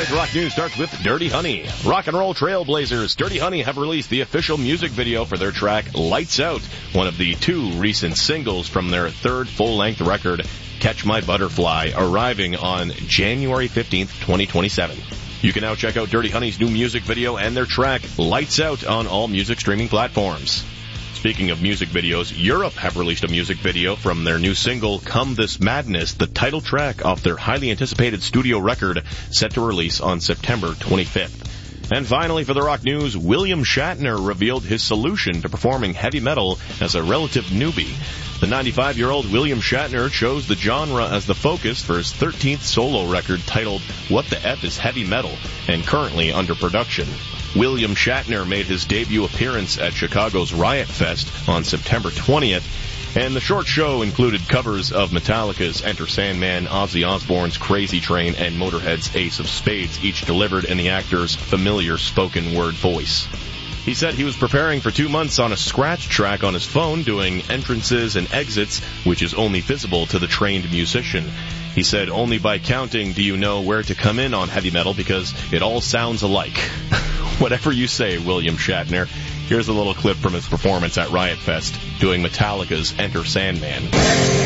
Tonight's rock news starts with Dirty Honey. Rock and roll trailblazers Dirty Honey have released the official music video for their track Lights Out, one of the two recent singles from their third full-length record, Catch My Butterfly, arriving on January 15th, 2027. You can now check out Dirty Honey's new music video and their track Lights Out on all music streaming platforms. Speaking of music videos, Europe have released a music video from their new single, Come This Madness, the title track off their highly anticipated studio record set to release on September 25th. And finally, for the rock news, William Shatner revealed his solution to performing heavy metal as a relative newbie. The 95-year-old William Shatner chose the genre as the focus for his 13th solo record titled What the F is Heavy Metal, and currently under production. William Shatner made his debut appearance at Chicago's Riot Fest on September 20th, and the short show included covers of Metallica's Enter Sandman, Ozzy Osbourne's Crazy Train, and Motorhead's Ace of Spades, each delivered in the actor's familiar spoken word voice. He said he was preparing for 2 months on a scratch track on his phone, doing entrances and exits, which is only visible to the trained musician. He said, only by counting do you know where to come in on heavy metal, because it all sounds alike. Whatever you say, William Shatner. Here's a little clip from his performance at Riot Fest, doing Metallica's Enter Sandman.